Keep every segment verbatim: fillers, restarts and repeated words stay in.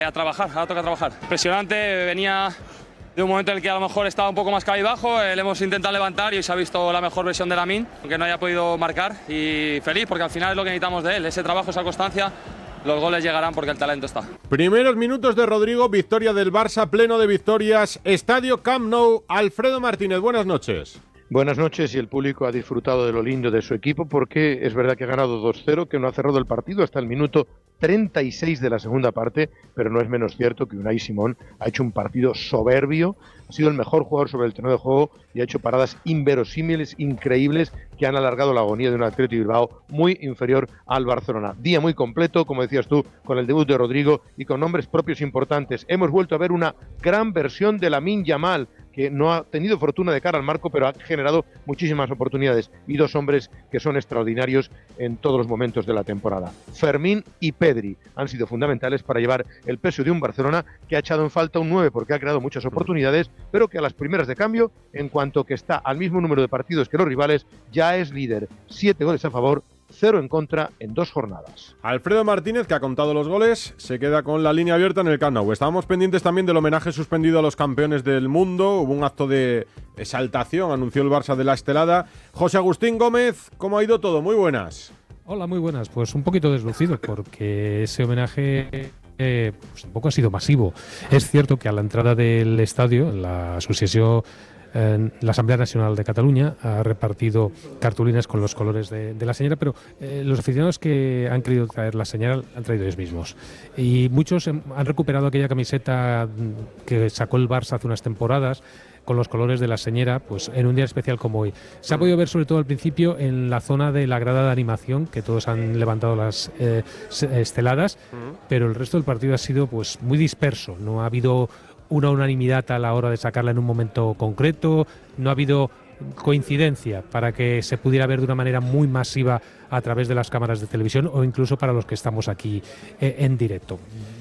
A trabajar, ahora toca trabajar. Impresionante, venía de un momento en el que a lo mejor estaba un poco más cabizbajo, eh, le hemos intentado levantar y hoy se ha visto la mejor versión de Lamine, aunque no haya podido marcar, y feliz porque al final es lo que necesitamos de él, ese trabajo, esa constancia, los goles llegarán porque el talento está. Primeros minutos de Rodrigo, victoria del Barça, pleno de victorias, Estadio Camp Nou. Alfredo Martínez, buenas noches. Buenas noches, y el público ha disfrutado de lo lindo de su equipo porque es verdad que ha ganado dos cero, que no ha cerrado el partido hasta el minuto treinta y seis de la segunda parte, pero no es menos cierto que Unai Simón ha hecho un partido soberbio, ha sido el mejor jugador sobre el terreno de juego y ha hecho paradas inverosímiles, increíbles, que han alargado la agonía de un Athletic Bilbao muy inferior al Barcelona. Día muy completo, como decías tú, con el debut de Rodrigo y con nombres propios importantes. Hemos vuelto a ver una gran versión de Lamine Yamal, que no ha tenido fortuna de cara al marco, pero ha generado muchísimas oportunidades, y dos hombres que son extraordinarios en todos los momentos de la temporada. Fermín y Pedri han sido fundamentales para llevar el peso de un Barcelona que ha echado en falta un nueve porque ha creado muchas oportunidades, pero que a las primeras de cambio, en cuanto que está al mismo número de partidos que los rivales, ya es líder. Siete goles a favor, cero en contra en dos jornadas. Alfredo Martínez, que ha contado los goles, se queda con la línea abierta en el Camp Nou. Estábamos pendientes también del homenaje suspendido a los campeones del mundo. Hubo un acto de exaltación, anunció el Barça de la Estelada. José Agustín Gómez, ¿cómo ha ido todo? Muy buenas. Hola, muy buenas. Pues un poquito deslucido porque ese homenaje eh, pues tampoco ha sido masivo. Es cierto que a la entrada del estadio, la asociación Eh, la Asamblea Nacional de Cataluña ha repartido cartulinas con los colores de, de la señora, pero eh, los aficionados que han querido traer la señal han traído ellos mismos. Y muchos han recuperado aquella camiseta que sacó el Barça hace unas temporadas con los colores de la señora, pues en un día especial como hoy. Se ha podido ver sobre todo al principio en la zona de la grada de animación, que todos han levantado las eh, esteladas, pero el resto del partido ha sido pues muy disperso. No ha habido una unanimidad a la hora de sacarla en un momento concreto, no ha habido coincidencia para que se pudiera ver de una manera muy masiva a través de las cámaras de televisión o incluso para los que estamos aquí eh, en directo.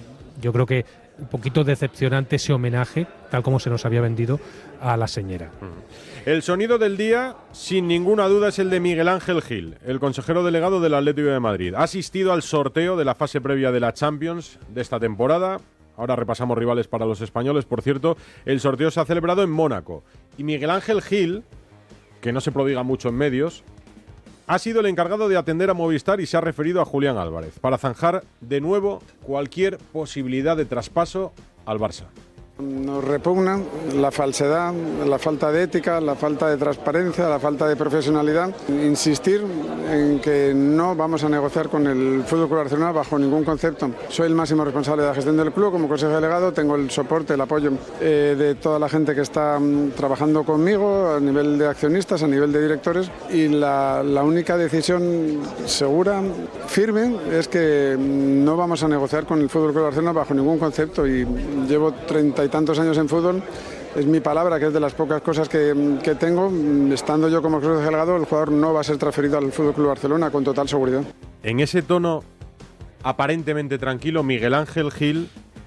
Yo creo que un poquito decepcionante ese homenaje, tal como se nos había vendido a la señora. El sonido del día, sin ninguna duda, es el de Miguel Ángel Gil, el consejero delegado del Atlético de Madrid. Ha asistido al sorteo de la fase previa de la Champions de esta temporada. Ahora repasamos rivales para los españoles, por cierto. El sorteo se ha celebrado en Mónaco. Y Miguel Ángel Gil, que no se prodiga mucho en medios, ha sido el encargado de atender a Movistar y se ha referido a Julián Álvarez para zanjar de nuevo cualquier posibilidad de traspaso al Barça. Nos repugna la falsedad, la falta de ética, la falta de transparencia, la falta de profesionalidad. Insistir en que no vamos a negociar con el Fútbol Club Barcelona bajo ningún concepto. Soy el máximo responsable de la gestión del club como consejero delegado, tengo el soporte, el apoyo eh, de toda la gente que está um, trabajando conmigo a nivel de accionistas, a nivel de directores, y la, la única decisión segura, firme, es que no vamos a negociar con el Fútbol Club Barcelona bajo ningún concepto, y llevo treinta y tantos años en fútbol. Es mi palabra, que es de las pocas cosas que, que tengo. Estando yo como consejero delegado, el jugador no va a ser transferido al Fútbol Club Barcelona con total seguridad. En ese tono aparentemente tranquilo, Miguel Ángel Gil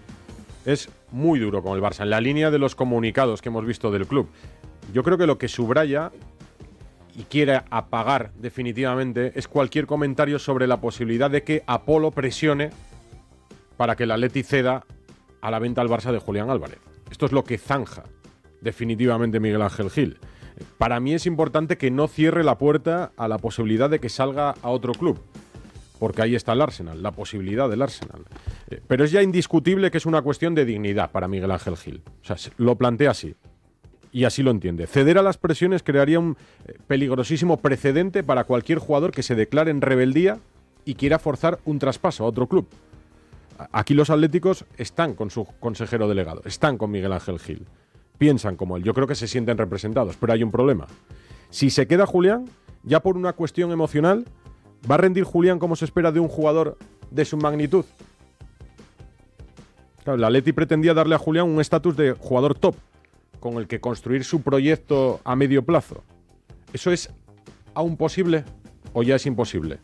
es muy duro con el Barça, en la línea de los comunicados que hemos visto del club. Yo creo que lo que subraya y quiere apagar definitivamente es cualquier comentario sobre la posibilidad de que Apolo presione para que el Atleti ceda a la venta al Barça de Julián Álvarez. Esto es lo que zanja definitivamente Miguel Ángel Gil. Para mí es importante que no cierre la puerta a la posibilidad de que salga a otro club, porque ahí está el Arsenal, la posibilidad del Arsenal. Pero es ya indiscutible que es una cuestión de dignidad para Miguel Ángel Gil. O sea, lo plantea así, y así lo entiende. Ceder a las presiones crearía un peligrosísimo precedente para cualquier jugador que se declare en rebeldía y quiera forzar un traspaso a otro club. Aquí los atléticos están con su consejero delegado, están con Miguel Ángel Gil, piensan como él, yo creo que se sienten representados, pero hay un problema. Si se queda Julián, ya por una cuestión emocional, ¿va a rendir Julián como se espera de un jugador de su magnitud? Claro, el Atleti pretendía darle a Julián un estatus de jugador top, con el que construir su proyecto a medio plazo. ¿Eso es aún posible o ya es imposible?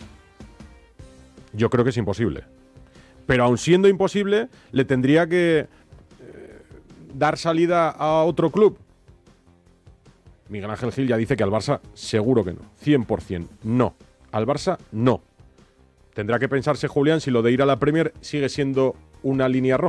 Yo creo que es imposible. Pero aun siendo imposible, le tendría que eh, dar salida a otro club. Miguel Ángel Gil ya dice que al Barça seguro que no, cien por ciento no. Al Barça no. Tendrá que pensarse Julián si lo de ir a la Premier sigue siendo una línea roja.